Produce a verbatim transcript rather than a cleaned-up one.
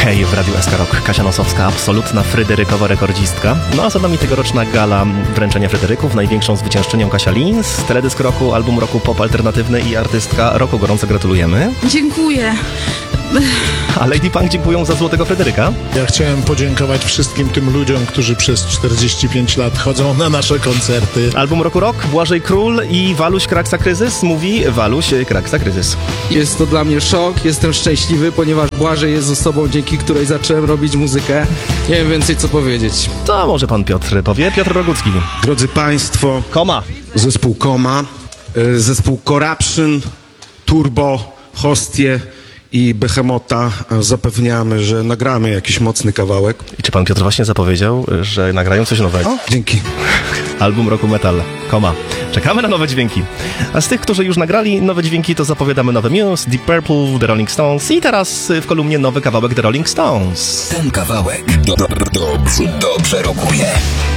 Hej w Radiu S K Rock. Kasia Nosowska, absolutna fryderykowa rekordzistka. No a za nami tegoroczna gala wręczenia Fryderyków, największą zwyciężczynią Kasia Lins, teledysk roku, album roku pop alternatywny i artystka roku. Gorąco gratulujemy. Dziękuję. A Lady Punk dziękują za Złotego Fryderyka. Ja chciałem podziękować wszystkim tym ludziom, którzy przez czterdzieści pięć lat chodzą na nasze koncerty. Album roku rok, Błażej Król i Waluś Kraksa Kryzys. Mówi Waluś Kraksa Kryzys. Jest to dla mnie szok, jestem szczęśliwy, ponieważ Błażej jest osobą, dzięki której zacząłem robić muzykę. Nie wiem więcej co powiedzieć. To może pan Piotr powie. Piotr Rogucki. Drodzy Państwo, Koma. zespół Koma, y, zespół Corruption, Turbo, Hostie i Behemota zapewniamy, że nagramy jakiś mocny kawałek. I czy pan Piotr właśnie zapowiedział, że nagrają coś nowego? Dzięki. Album roku metal. Koma. Czekamy na nowe dźwięki. A z tych, którzy już nagrali nowe dźwięki, to zapowiadamy nowe Muse, Deep Purple, The Rolling Stones i teraz w kolumnie nowy kawałek The Rolling Stones. Ten kawałek do, do, dobrze, dobrze rokuje.